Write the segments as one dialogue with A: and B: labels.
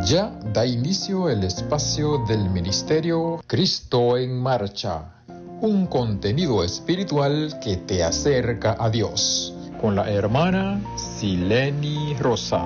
A: Ya da inicio el espacio del ministerio Cristo en Marcha, un contenido espiritual que te acerca a Dios, con la hermana Sileni Rosa.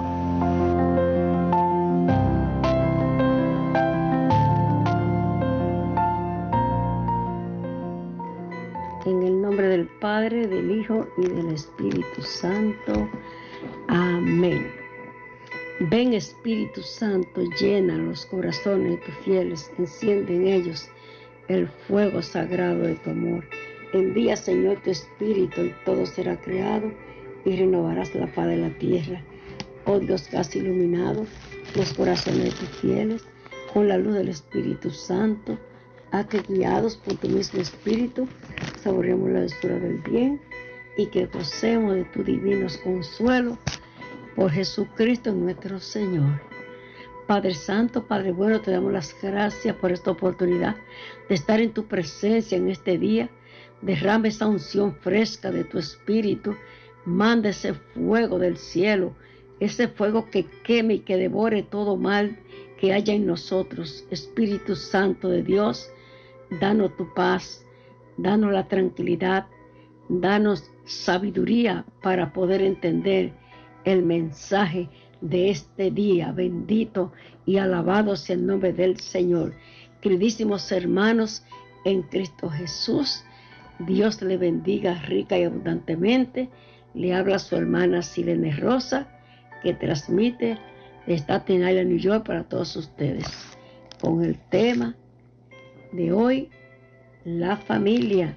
B: En el nombre del Padre, del Hijo y del Espíritu Santo. Amén. Ven, Espíritu Santo, llena los corazones de tus fieles, enciende en ellos el fuego sagrado de tu amor. Envía, Señor, tu Espíritu y todo será creado y renovarás la faz de la tierra. Oh Dios, que has iluminado los corazones de tus fieles con la luz del Espíritu Santo, a que guiados por tu mismo Espíritu saboreemos la dulzura del bien y que gocemos de tu divinos consuelos por Jesucristo nuestro Señor. Padre Santo, Padre bueno, te damos las gracias por esta oportunidad de estar en tu presencia en este día. Derrama esa unción fresca de tu Espíritu, manda ese fuego del cielo, ese fuego que queme y que devore todo mal que haya en nosotros. Espíritu Santo de Dios, danos tu paz, danos la tranquilidad, danos sabiduría para poder entender el mensaje de este día. Bendito y alabado sea el nombre del Señor. Queridísimos hermanos en Cristo Jesús, Dios le bendiga rica y abundantemente. Le habla su hermana Sileni Rosa, que transmite de Staten Island, New York, para todos ustedes, con el tema de hoy, la familia.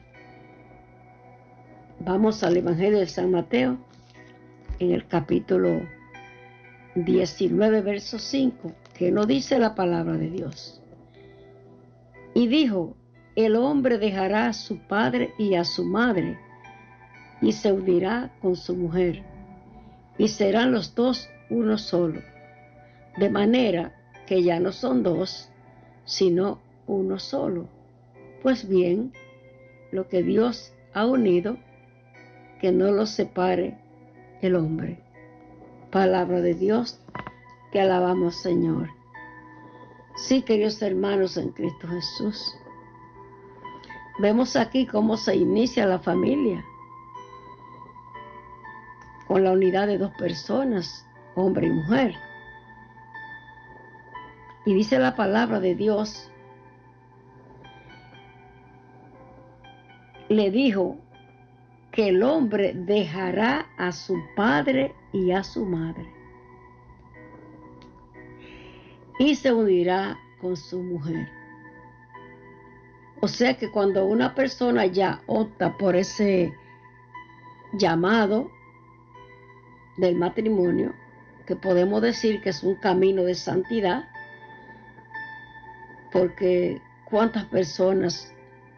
B: Vamos al Evangelio de San Mateo, en el capítulo 19, verso 5, que nos dice la palabra de Dios. Y dijo: el hombre dejará a su padre y a su madre, y se unirá con su mujer, y serán los dos uno solo. De manera que ya no son dos, sino uno solo. Pues bien, lo que Dios ha unido, que no lo separe el hombre. Palabra de Dios, que alabamos, Señor. Sí, queridos hermanos en Cristo Jesús, vemos aquí cómo se inicia la familia, con la unidad de dos personas, hombre y mujer. Y dice la palabra de Dios, le dijo que el hombre dejará a su padre y a su madre, y se unirá con su mujer. O sea que cuando una persona ya opta por ese llamado del matrimonio, que podemos decir que es un camino de santidad, porque cuántas personas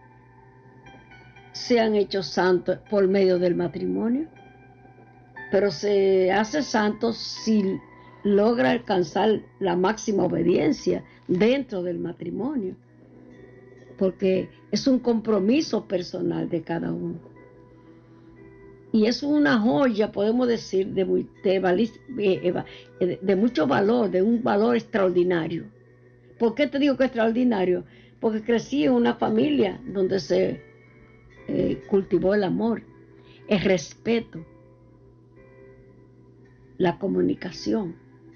B: se han hecho santos por medio del matrimonio, pero se hace santo si logra alcanzar la máxima obediencia dentro del matrimonio, porque es un compromiso personal de cada uno. Y es una joya, podemos decir, de mucho valor, de un valor extraordinario. ¿Por qué te digo que es extraordinario? Porque crecí en una familia donde se cultivó el amor, el respeto, la comunicación.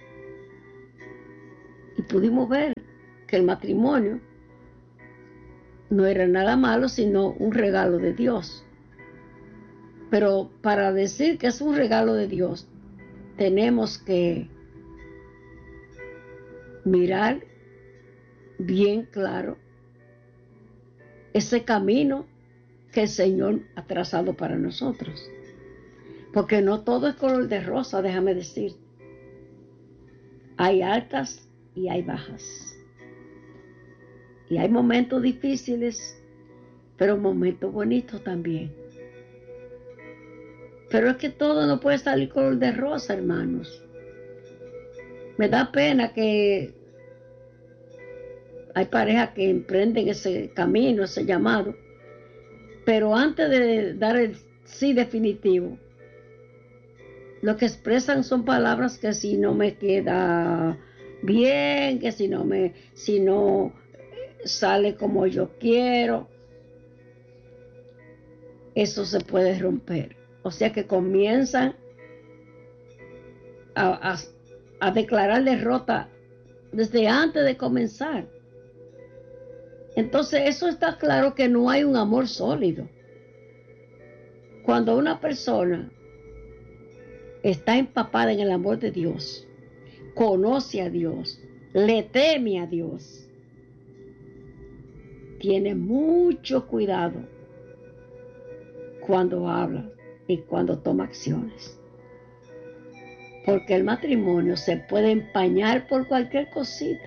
B: Y pudimos ver que el matrimonio no era nada malo, sino un regalo de Dios. Pero para decir que es un regalo de Dios, tenemos que mirar bien claro ese camino que el Señor ha trazado para nosotros. Porque no todo es color de rosa, déjame decir. Hay altas y hay bajas. Y hay momentos difíciles, pero momentos bonitos también. Pero es que todo no puede salir color de rosa, hermanos. Me da pena que hay parejas que emprenden ese camino, ese llamado, pero antes de dar el sí definitivo, lo que expresan son palabras que si no me queda bien, que si no sale como yo quiero, eso se puede romper. O sea que comienzan a declarar derrota desde antes de comenzar. Entonces eso está claro que no hay un amor sólido. Cuando una persona está empapada en el amor de Dios, conoce a Dios, le teme a Dios, tiene mucho cuidado cuando habla y cuando toma acciones. Porque el matrimonio se puede empañar por cualquier cosita.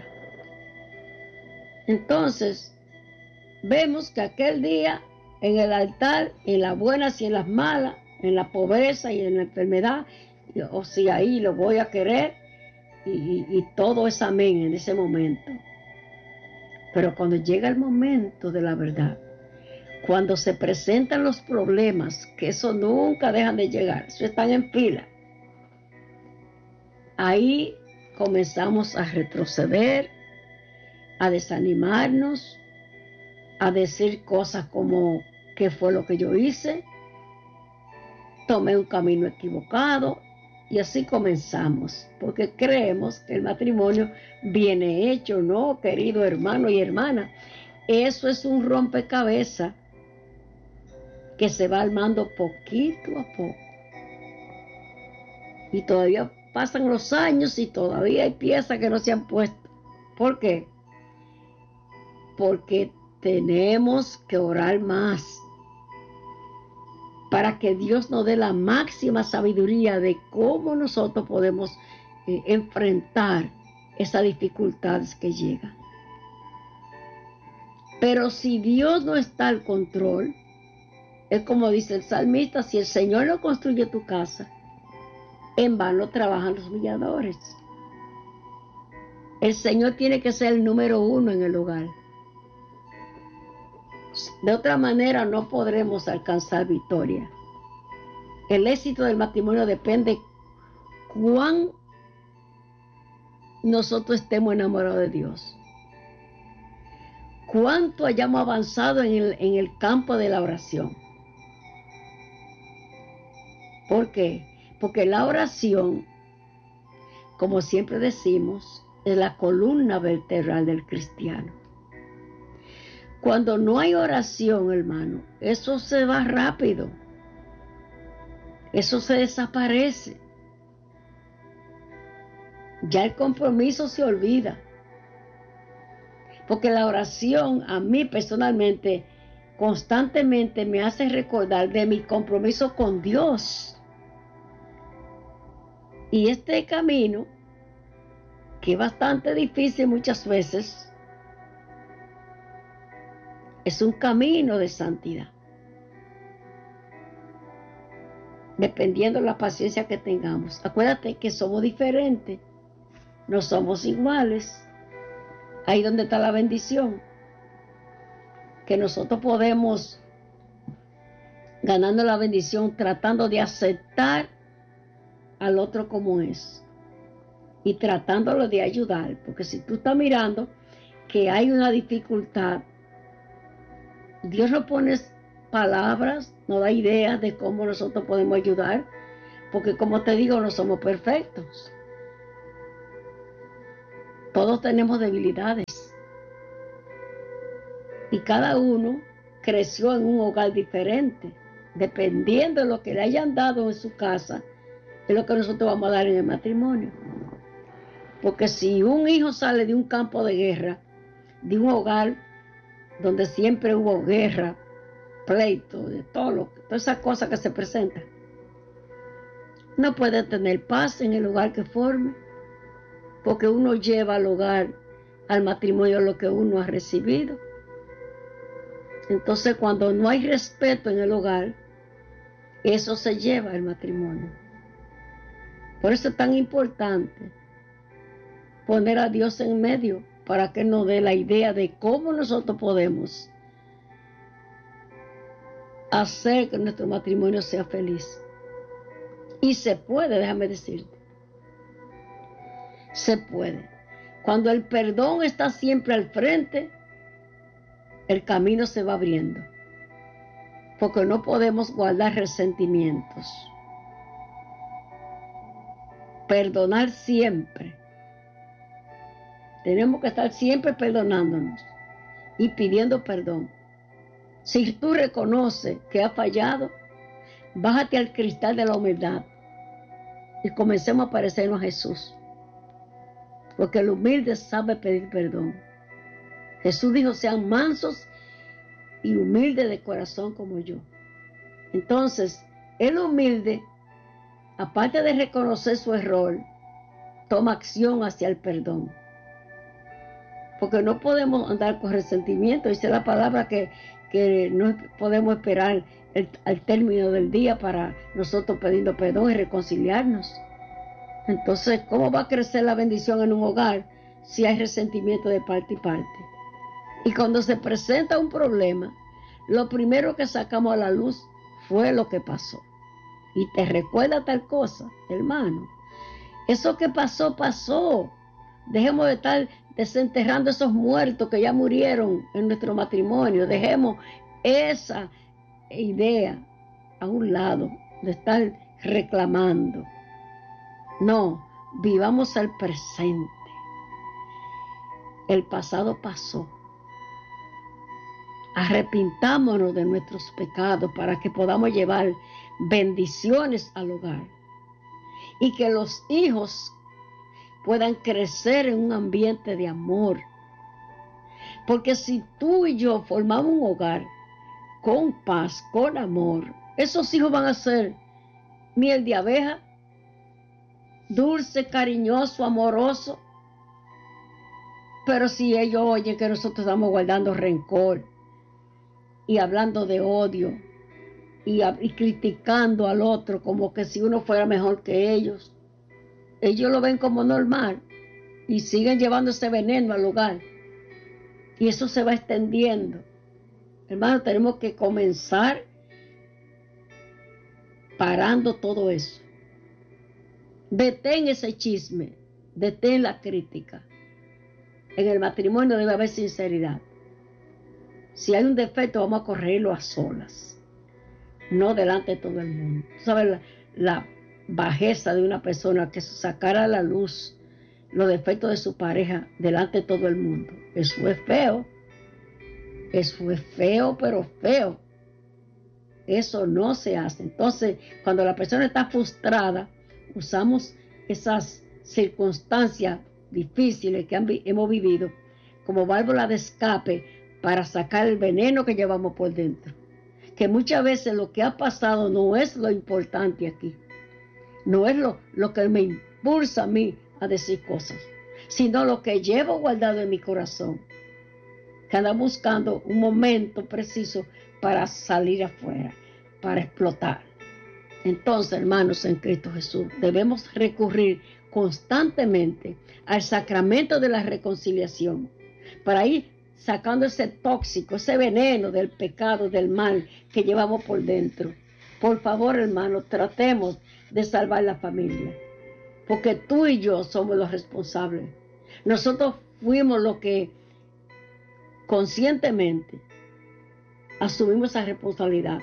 B: Entonces, vemos que aquel día en el altar, en las buenas y en las malas, en la pobreza y en la enfermedad, o si ahí lo voy a querer, y todo es amén en ese momento. Pero cuando llega el momento de la verdad, cuando se presentan los problemas, que eso nunca dejan de llegar, eso están en fila, ahí comenzamos a retroceder, a desanimarnos, a decir cosas como, ¿qué fue lo que yo hice? Tomé un camino equivocado, y así comenzamos, porque creemos que el matrimonio viene hecho, ¿no, querido hermano y hermana? Eso es un rompecabezas que se va armando poquito a poco. Y todavía pasan los años y todavía hay piezas que no se han puesto. ¿Por qué? Porque tenemos que orar más para que Dios nos dé la máxima sabiduría de cómo nosotros podemos enfrentar esas dificultades que llegan. Pero si Dios no está al control, es como dice el salmista, si el Señor no construye tu casa, en vano trabajan los milladores. El Señor tiene que ser el número uno en el hogar. De otra manera no podremos alcanzar victoria. El éxito del matrimonio depende cuán nosotros estemos enamorados de Dios. Cuánto hayamos avanzado en el campo de la oración. ¿Por qué? Porque la oración, como siempre decimos, es la columna vertebral del cristiano. Cuando no hay oración, hermano, eso se va rápido. Eso se desaparece. Ya el compromiso se olvida. Porque la oración a mí personalmente constantemente me hace recordar de mi compromiso con Dios. Y este camino, que es bastante difícil muchas veces, es un camino de santidad. Dependiendo de la paciencia que tengamos. Acuérdate que somos diferentes, no somos iguales. Ahí donde está la bendición. Que nosotros podemos, ganando la bendición, tratando de aceptar al otro como es. Y tratándolo de ayudar. Porque si tú estás mirando que hay una dificultad, Dios nos pone palabras, nos da ideas de cómo nosotros podemos ayudar. Porque como te digo, no somos perfectos. Todos tenemos debilidades. Y cada uno creció en un hogar diferente. Dependiendo de lo que le hayan dado en su casa, es lo que nosotros vamos a dar en el matrimonio. Porque si un hijo sale de un campo de guerra, de un hogar donde siempre hubo guerra, pleito, de todas esas cosas que se presentan, no puede tener paz en el hogar que forme, porque uno lleva al hogar, al matrimonio, lo que uno ha recibido. Entonces, cuando no hay respeto en el hogar, eso se lleva al matrimonio. Por eso es tan importante poner a Dios en medio, para que nos dé la idea de cómo nosotros podemos hacer que nuestro matrimonio sea feliz. Y se puede, déjame decirte, se puede. Cuando el perdón está siempre al frente, el camino se va abriendo. Porque no podemos guardar resentimientos. Perdonar siempre. Tenemos que estar siempre perdonándonos y pidiendo perdón. Si tú reconoces que has fallado, bájate al cristal de la humildad y comencemos a parecernos a Jesús. Porque el humilde sabe pedir perdón. Jesús dijo, sean mansos y humildes de corazón como yo. Entonces, el humilde, aparte de reconocer su error, toma acción hacia el perdón. Porque no podemos andar con resentimiento. Dice la palabra que no podemos esperar al término del día para nosotros pidiendo perdón y reconciliarnos. Entonces, ¿cómo va a crecer la bendición en un hogar si hay resentimiento de parte y parte? Y cuando se presenta un problema, lo primero que sacamos a la luz fue lo que pasó. Y te recuerda tal cosa, hermano. Eso que pasó, pasó. Dejemos de estar desenterrando esos muertos que ya murieron en nuestro matrimonio. Dejemos esa idea a un lado de estar reclamando. No, vivamos el presente. El pasado pasó. Arrepintámonos de nuestros pecados para que podamos llevar bendiciones al hogar y que los hijos puedan crecer en un ambiente de amor. Porque si tú y yo formamos un hogar con paz, con amor, esos hijos van a ser miel de abeja, dulce, cariñoso, amoroso. Pero si ellos oyen que nosotros estamos guardando rencor y hablando de odio y criticando al otro como que si uno fuera mejor que ellos lo ven como normal y siguen llevando ese veneno al hogar. Y eso se va extendiendo. Hermano, tenemos que comenzar parando todo eso. Detén ese chisme, detén la crítica. En el matrimonio debe haber sinceridad. Si hay un defecto, vamos a corregirlo a solas, no delante de todo el mundo. ¿Tú sabes la bajeza de una persona que sacara a la luz los defectos de su pareja delante de todo el mundo? Eso es feo. Eso es feo, pero feo. Eso no se hace. Entonces, cuando la persona está frustrada, usamos esas circunstancias difíciles que hemos vivido como válvula de escape para sacar el veneno que llevamos por dentro. Que muchas veces lo que ha pasado no es lo importante aquí. No es lo que me impulsa a mí a decir cosas, sino lo que llevo guardado en mi corazón, que anda buscando un momento preciso para salir afuera, para explotar. Entonces, hermanos en Cristo Jesús, debemos recurrir constantemente al sacramento de la reconciliación para ir sacando ese tóxico, ese veneno del pecado, del mal que llevamos por dentro. Por favor, hermanos, tratemos de salvar la familia, porque tú y yo somos los responsables. Nosotros fuimos los que conscientemente asumimos esa responsabilidad.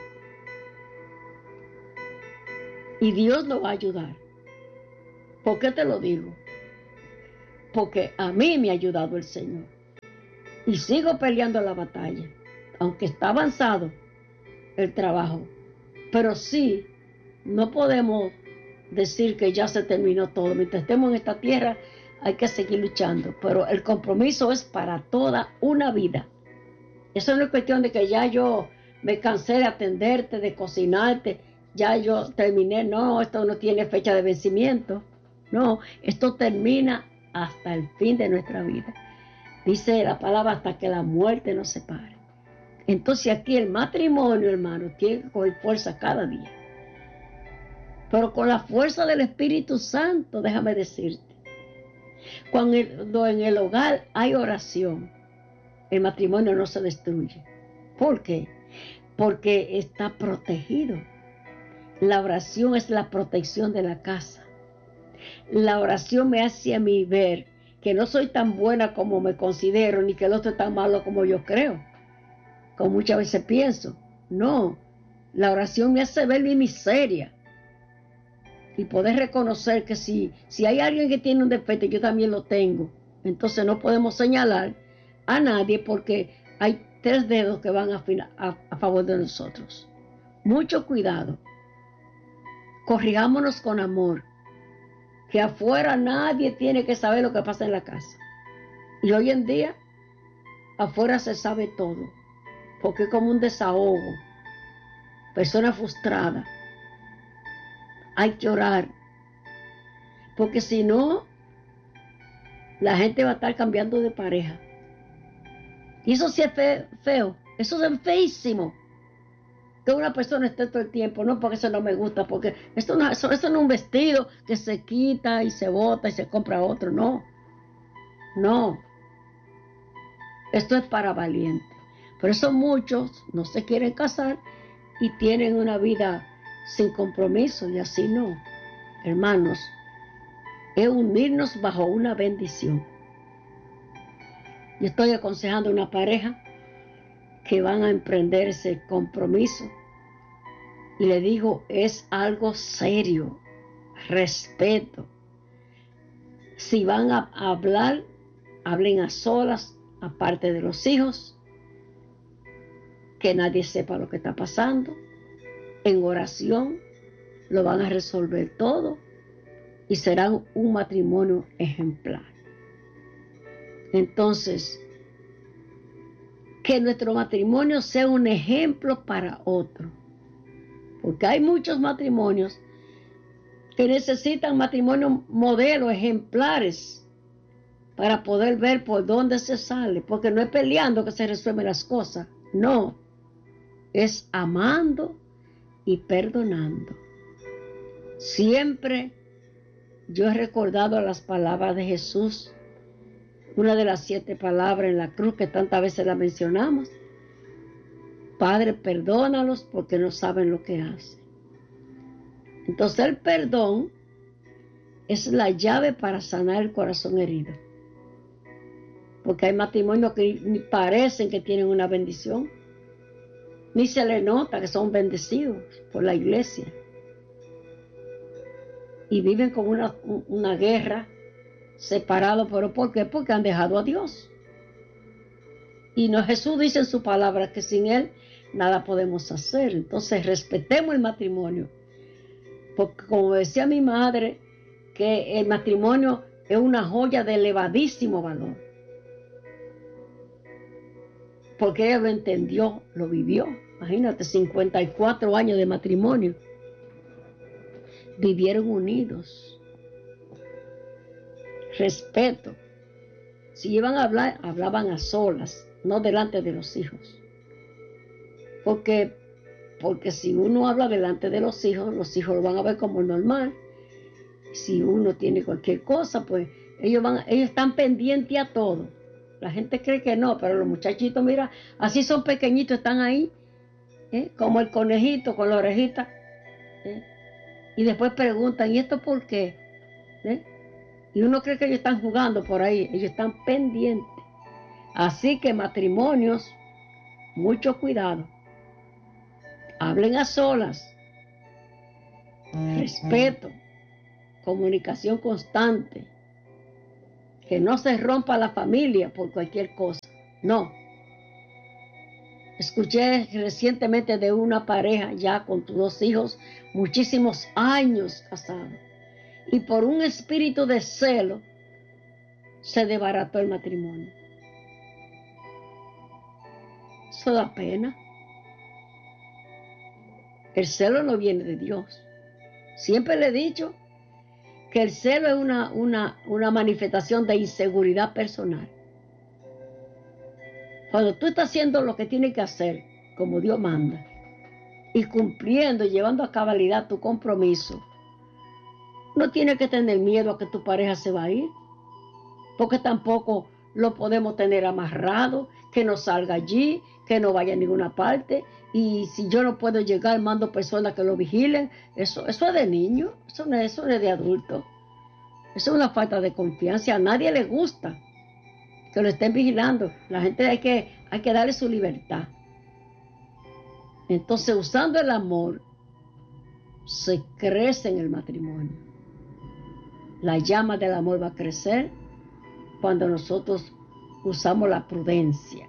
B: Y Dios nos va a ayudar. ¿Por qué te lo digo? Porque a mí me ha ayudado el Señor. Y sigo peleando la batalla, aunque está avanzado el trabajo. Pero sí, no podemos decir que ya se terminó todo. Mientras estemos en esta tierra, hay que seguir luchando. Pero el compromiso es para toda una vida. Eso no es cuestión de que ya yo me cansé de atenderte, de cocinarte, ya yo terminé. No, esto no tiene fecha de vencimiento. No, esto termina hasta el fin de nuestra vida. Dice la palabra hasta que la muerte nos separe. Entonces aquí el matrimonio, hermano, tiene que coger fuerza cada día. Pero con la fuerza del Espíritu Santo, déjame decirte. Cuando en el hogar hay oración, el matrimonio no se destruye. ¿Por qué? Porque está protegido. La oración es la protección de la casa. La oración me hace a mí ver que no soy tan buena como me considero, ni que el otro es tan malo como yo creo, como muchas veces pienso. No, la oración me hace ver mi miseria y poder reconocer que si hay alguien que tiene un defecto, yo también lo tengo. Entonces no podemos señalar a nadie porque hay tres dedos que van a favor de nosotros. Mucho cuidado. Corrijámonos con amor, que afuera nadie tiene que saber lo que pasa en la casa. Y hoy en día, afuera se sabe todo, porque es como un desahogo. Persona frustrada. Hay que orar, porque si no, la gente va a estar cambiando de pareja. Y eso sí es feo, eso es feísimo. Que una persona esté todo el tiempo, no porque eso no me gusta, porque eso no es un vestido que se quita y se bota y se compra otro, no. No, esto es para valientes. Por eso muchos no se quieren casar y tienen una vida sin compromiso, y así no. Hermanos, es unirnos bajo una bendición. Yo estoy aconsejando a una pareja que van a emprender ese compromiso y le digo, es algo serio, respeto. Si van a hablar, hablen a solas, aparte de los hijos, que nadie sepa lo que está pasando. En oración lo van a resolver todo y serán un matrimonio ejemplar. Entonces, que nuestro matrimonio sea un ejemplo para otro. Porque hay muchos matrimonios que necesitan matrimonios modelos, ejemplares, para poder ver por dónde se sale. Porque no es peleando que se resuelven las cosas. No, es amando y perdonando. Siempre yo he recordado las palabras de Jesús, una de las 7 palabras en la cruz que tantas veces la mencionamos. Padre, perdónalos porque no saben lo que hacen. Entonces el perdón es la llave para sanar el corazón herido. Porque hay matrimonios que ni parecen que tienen una bendición, ni se les nota que son bendecidos por la iglesia. Y viven con una guerra, separados. ¿Pero por qué? Porque han dejado a Dios. Y no, Jesús dice en su palabra que sin Él nada podemos hacer. Entonces respetemos el matrimonio. Porque como decía mi madre, que el matrimonio es una joya de elevadísimo valor. Porque ella lo entendió, lo vivió. Imagínate, 54 años de matrimonio. Vivieron unidos. Respeto. Si iban a hablar, hablaban a solas, no delante de los hijos. Porque si uno habla delante de los hijos lo van a ver como normal. Si uno tiene cualquier cosa, pues ellos están pendientes a todo. La gente cree que no, pero los muchachitos, mira, así son pequeñitos, están ahí, como el conejito con la orejita. Y después preguntan, ¿y esto por qué? Y uno cree que ellos están jugando por ahí, ellos están pendientes. Así que matrimonios, mucho cuidado. Hablen a solas. Respeto. Comunicación constante. Que no se rompa la familia por cualquier cosa. No. Escuché recientemente de una pareja ya con 2 hijos, muchísimos años casados. Y por un espíritu de celo se desbarató el matrimonio. Eso da pena. El celo no viene de Dios. Siempre le he dicho que el celo es una manifestación de inseguridad personal. Cuando tú estás haciendo lo que tienes que hacer, como Dios manda, y cumpliendo, llevando a cabalidad tu compromiso, no tienes que tener miedo a que tu pareja se va a ir, porque tampoco lo podemos tener amarrado, que no salga allí, que no vaya a ninguna parte, y si yo no puedo llegar, mando personas que lo vigilen. Eso es de niño, eso no es de adulto. Eso es una falta de confianza. A nadie le gusta que lo estén vigilando. La gente hay que darle su libertad. Entonces, usando el amor, se crece en el matrimonio. La llama del amor va a crecer cuando nosotros usamos la prudencia.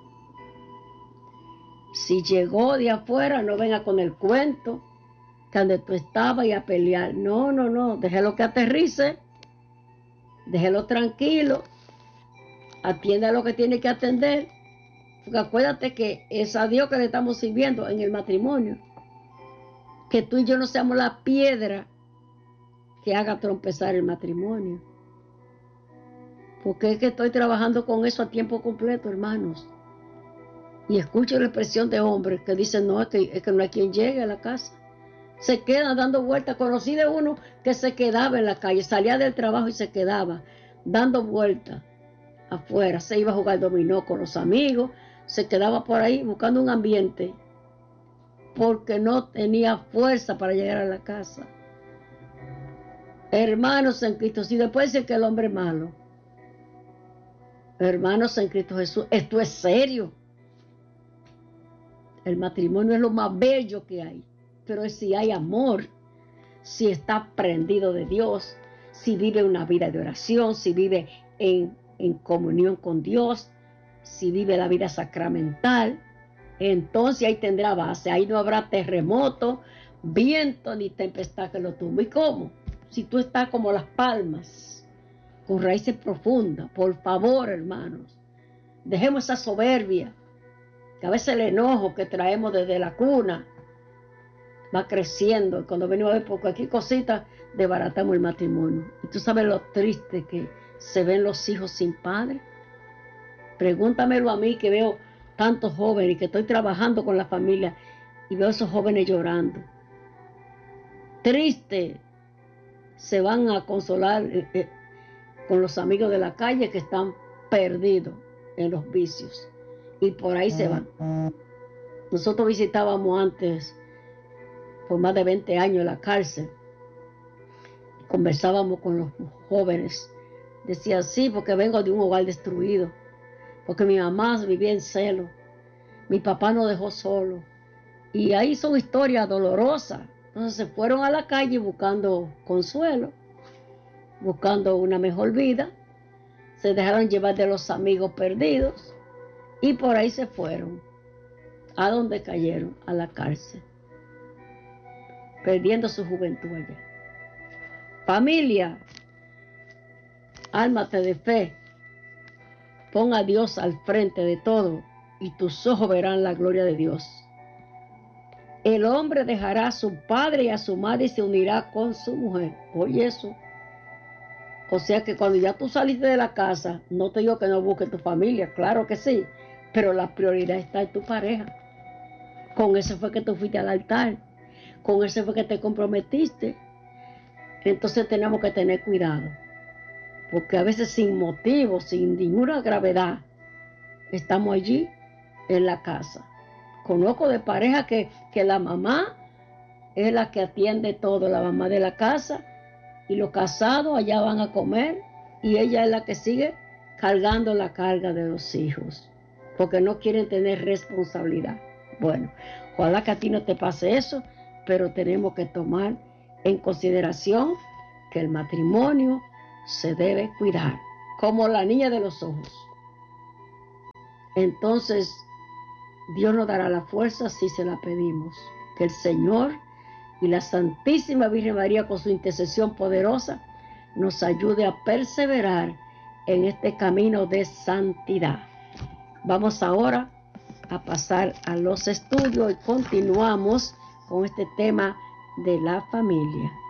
B: Si llegó de afuera, no venga con el cuento que donde tú estabas y a pelear. No, no, no, déjelo que aterrice, déjelo tranquilo, atienda lo que tiene que atender, porque acuérdate que es a Dios que le estamos sirviendo en el matrimonio. Que tú y yo no seamos la piedra que haga trompezar el matrimonio. Porque es que estoy trabajando con eso a tiempo completo, hermanos. Y escucho la expresión de hombres que dicen, no, es que no hay quien llegue a la casa. Se quedan dando vueltas. Conocí de uno que se quedaba en la calle, salía del trabajo y se quedaba dando vueltas afuera. Se iba a jugar dominó con los amigos, se quedaba por ahí buscando un ambiente porque no tenía fuerza para llegar a la casa. Hermanos en Cristo, si después dicen que el hombre es malo, hermanos en Cristo Jesús, esto es serio. El matrimonio es lo más bello que hay, pero es si hay amor, si está prendido de Dios, si vive una vida de oración, si vive en comunión con Dios, si vive la vida sacramental, entonces ahí tendrá base, ahí no habrá terremoto, viento ni tempestad que lo tumbe. ¿Y cómo? Si tú estás como las palmas, con raíces profundas. Por favor, hermanos, dejemos esa soberbia, que a veces el enojo que traemos desde la cuna va creciendo, y cuando venimos a ver por cualquier cosita, desbaratamos el matrimonio. Y tú sabes lo triste que se ven los hijos sin padre. Pregúntamelo a mí, que veo tantos jóvenes y que estoy trabajando con la familia y veo a esos jóvenes llorando. Triste, se van a consolar con los amigos de la calle que están perdidos en los vicios y por ahí se van. Nosotros visitábamos antes por más de 20 años la cárcel, conversábamos con los jóvenes, decían sí, porque vengo de un hogar destruido, porque mi mamá vivía en celo, mi papá nos dejó solo, y ahí son historias dolorosas. Entonces se fueron a la calle buscando consuelo, buscando una mejor vida, se dejaron llevar de los amigos perdidos y por ahí se fueron. ¿A dónde cayeron? A la cárcel, perdiendo su juventud allá. Familia, ármate de fe, pon a Dios al frente de todo y tus ojos verán la gloria de Dios. El hombre dejará a su padre y a su madre y se unirá con su mujer. Oye eso. O sea que cuando ya tú saliste de la casa, no te digo que no busques tu familia, claro que sí, pero la prioridad está en tu pareja. Con ese fue que tú fuiste al altar, con ese fue que te comprometiste. Entonces tenemos que tener cuidado, porque a veces sin motivo, sin ninguna gravedad, estamos allí en la casa. Conozco de pareja que la mamá es la que atiende todo, la mamá de la casa, y los casados allá van a comer y ella es la que sigue cargando la carga de los hijos, porque no quieren tener responsabilidad. Bueno, ojalá que a ti no te pase eso, pero tenemos que tomar en consideración que el matrimonio se debe cuidar, como la niña de los ojos. Entonces, Dios nos dará la fuerza si se la pedimos. Que el Señor y la Santísima Virgen María, con su intercesión poderosa, nos ayude a perseverar en este camino de santidad. Vamos ahora a pasar a los estudios y continuamos con este tema de la familia.